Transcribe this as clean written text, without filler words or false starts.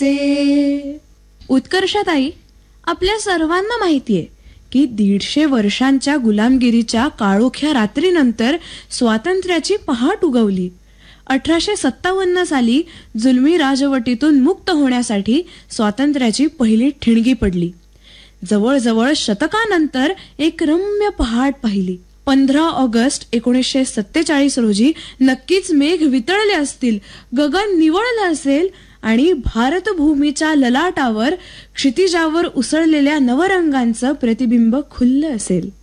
ते उत्कर्षताई, आपल्या सर्वांना माहितीये की 150 वर्षांच्या गुलामगिरीच्या काळोख्या रात्रीनंतर स्वातंत्र्याची पहाट उगवली. 1857 साली जुलमी राजवटीतून मुक्त होण्यासाठी स्वातंत्र्याची पहिली ठिणगी पडली. जवळजवळ शतकानंतर एक रम्य पहाट पाहिली. 15 ऑगस्ट 1947 रोजी नक्कीच मेघ वितळले असतील, गगन निवळलं असेल आणि भारतभूमीच्या ललाटावर क्षितिजावर उसळलेल्या नवरंगांचं प्रतिबिंब खुललं असेल.